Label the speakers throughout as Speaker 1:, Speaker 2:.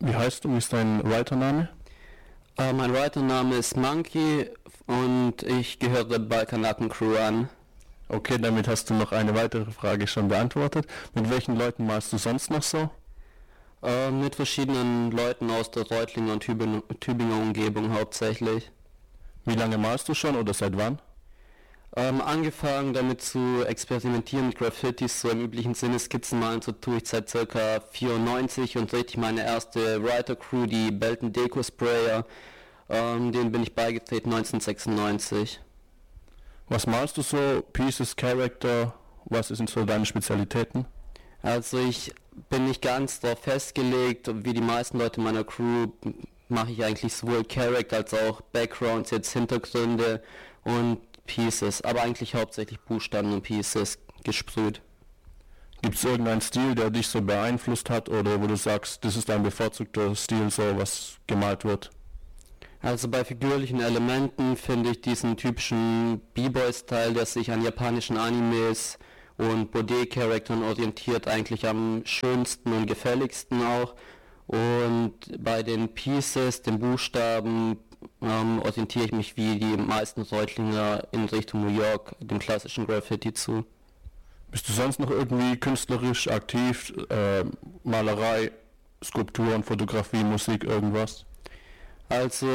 Speaker 1: Wie heißt du? Wie ist dein Writername?
Speaker 2: Mein Writername ist Monkey und ich gehöre der Balkanaken Crew an.
Speaker 1: Okay, damit hast du noch eine weitere Frage schon beantwortet. Mit welchen Leuten malst du sonst noch so?
Speaker 2: Mit verschiedenen Leuten aus der Reutlinger und Tübinger Umgebung hauptsächlich.
Speaker 1: Wie lange malst du schon oder seit wann?
Speaker 2: Angefangen damit zu experimentieren mit Graffitis, so im üblichen Sinne Skizzen malen, so tue ich seit ca. 94 und richtig meine erste Writer Crew, die Belton Deco Sprayer, denen bin ich beigetreten 1996.
Speaker 1: Was malst du so? Pieces, Character? Was sind so deine Spezialitäten?
Speaker 2: Also ich bin nicht ganz darauf festgelegt, wie die meisten Leute meiner Crew mache ich eigentlich sowohl Character als auch Backgrounds, jetzt Hintergründe und Pieces, aber eigentlich hauptsächlich Buchstaben und Pieces gesprüht.
Speaker 1: Gibt es irgendeinen Stil, der dich so beeinflusst hat oder wo du sagst, das ist dein bevorzugter Stil, so was gemalt wird?
Speaker 2: Also bei figürlichen Elementen finde ich diesen typischen B-Boy-Style, der sich an japanischen Animes und Bode-Charakteren orientiert, eigentlich am schönsten und gefälligsten auch. Und bei den Pieces, den Buchstaben, orientiere ich mich wie die meisten Reutlinger in Richtung New York, dem klassischen Graffiti zu.
Speaker 1: Bist du sonst noch irgendwie künstlerisch aktiv? Malerei, Skulpturen, Fotografie, Musik, irgendwas?
Speaker 2: Also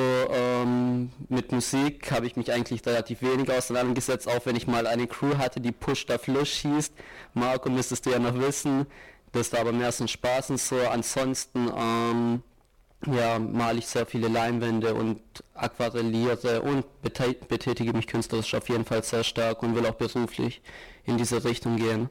Speaker 2: mit Musik habe ich mich eigentlich relativ wenig auseinandergesetzt, auch wenn ich mal eine Crew hatte, die Push da Flush hieß. Marco, müsstest du ja noch wissen. Das war aber mehr so ein Spaß und so. Ansonsten male ich sehr viele Leinwände und aquarelliere und betätige mich künstlerisch auf jeden Fall sehr stark und will auch beruflich in diese Richtung gehen.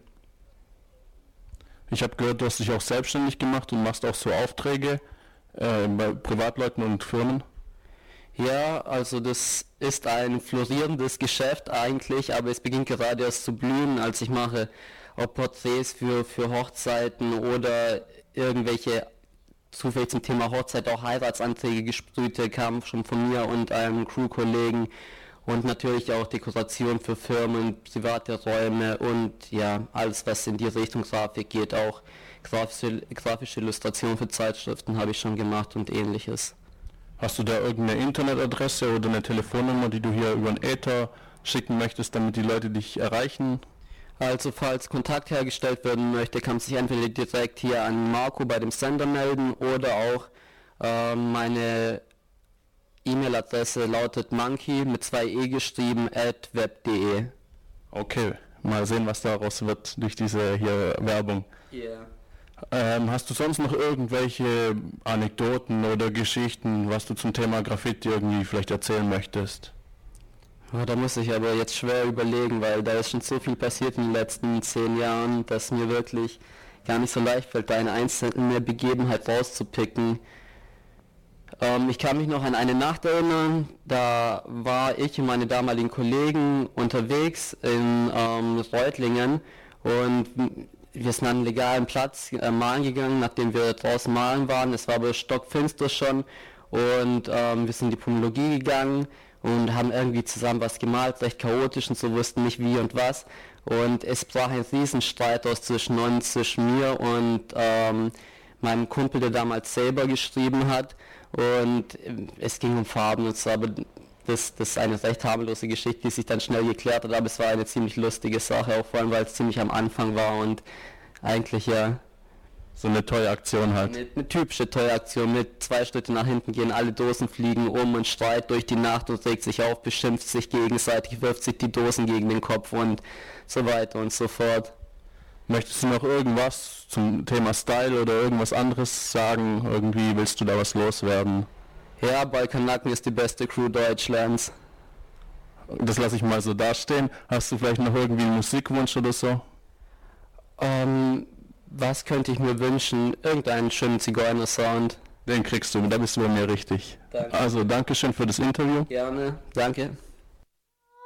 Speaker 1: Ich habe gehört, du hast dich auch selbstständig gemacht und machst auch so Aufträge bei Privatleuten und Firmen.
Speaker 2: Ja, also das ist ein florierendes Geschäft eigentlich, aber es beginnt gerade erst zu blühen, als ich mache auch Porträts für Hochzeiten oder irgendwelche zufällig zum Thema Hochzeit auch Heiratsanträge gesprühte, kamen schon von mir und einem Crew-Kollegen und natürlich auch Dekoration für Firmen, private Räume und ja, alles was in die Richtung Grafik geht, auch grafische Illustrationen für Zeitschriften habe ich schon gemacht und ähnliches.
Speaker 1: Hast du da irgendeine Internetadresse oder eine Telefonnummer, die du hier über den Äther schicken möchtest, damit die Leute dich erreichen?
Speaker 2: Also falls Kontakt hergestellt werden möchte, kann man sich entweder direkt hier an Marco bei dem Sender melden oder auch meine E-Mail-Adresse lautet monkey mit 2 e geschrieben @web.de.
Speaker 1: Okay, mal sehen, was daraus wird durch diese hier Werbung.
Speaker 2: Yeah.
Speaker 1: Hast du sonst noch irgendwelche Anekdoten oder Geschichten, was du zum Thema Graffiti irgendwie vielleicht erzählen möchtest?
Speaker 2: Oh, da muss ich aber jetzt schwer überlegen, weil da ist schon so viel passiert in den letzten 10 Jahren, dass mir wirklich gar nicht so leicht fällt, da eine einzelne Begebenheit rauszupicken. Ich kann mich noch an eine Nacht erinnern, da war ich und meine damaligen Kollegen unterwegs in Reutlingen und wir sind an einen legalen Platz malen gegangen, nachdem wir draußen malen waren. Es war aber stockfinster schon und wir sind in die Pomologie gegangen und haben irgendwie zusammen was gemalt, recht chaotisch und so, wussten nicht wie und was. Und es brach ein Riesenstreit aus zwischen uns, zwischen mir und meinem Kumpel, der damals selber geschrieben hat. Und es ging um Farben und so, aber das ist eine recht harmlose Geschichte, die sich dann schnell geklärt hat, aber es war eine ziemlich lustige Sache, auch vor allem, weil es ziemlich am Anfang war und eigentlich ja...
Speaker 1: So eine tolle Aktion halt.
Speaker 2: Eine typische tolle Aktion mit 2 Schritte nach hinten gehen, alle Dosen fliegen um und Streit durch die Nacht und regt sich auf, beschimpft sich gegenseitig, wirft sich die Dosen gegen den Kopf und so weiter und so fort.
Speaker 1: Möchtest du noch irgendwas zum Thema Style oder irgendwas anderes sagen? Irgendwie willst du da was loswerden?
Speaker 2: Ja, Balkanaken ist die beste Crew Deutschlands.
Speaker 1: Das lasse ich mal so dastehen. Hast du vielleicht noch irgendwie einen Musikwunsch oder so?
Speaker 2: Was könnte ich mir wünschen? Irgendeinen schönen Zigeuner-Sound.
Speaker 1: Den kriegst du, da bist du bei mir richtig.
Speaker 2: Danke.
Speaker 1: Also, Dankeschön für das Interview.
Speaker 2: Gerne, danke.